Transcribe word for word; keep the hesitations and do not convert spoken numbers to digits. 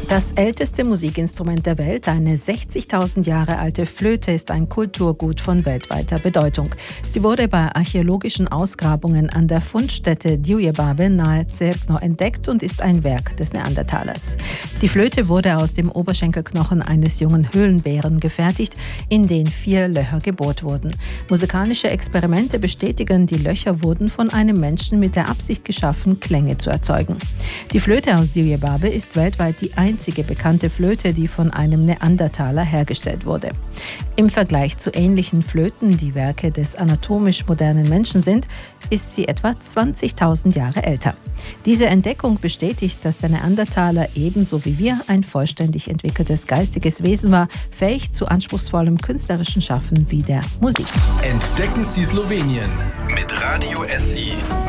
Das älteste Musikinstrument der Welt, eine sechzigtausend Jahre alte Flöte, ist ein Kulturgut von weltweiter Bedeutung. Sie wurde bei archäologischen Ausgrabungen an der Fundstätte Dioujebabe nahe Cerkno entdeckt und ist ein Werk des Neandertalers. Die Flöte wurde aus dem Oberschenkelknochen eines jungen Höhlenbären gefertigt, in den vier Löcher gebohrt wurden. Musikalische Experimente bestätigen, die Löcher wurden von einem Menschen mit der Absicht geschaffen, Klänge zu erzeugen. Die Flöte aus Dioujebabe ist weltweit die einzige einzige bekannte Flöte, die von einem Neandertaler hergestellt wurde. Im Vergleich zu ähnlichen Flöten, die Werke des anatomisch modernen Menschen sind, ist sie etwa zwanzigtausend Jahre älter. Diese Entdeckung bestätigt, dass der Neandertaler ebenso wie wir ein vollständig entwickeltes geistiges Wesen war, fähig zu anspruchsvollem künstlerischen Schaffen wie der Musik. Entdecken Sie Slowenien mit Radio S I.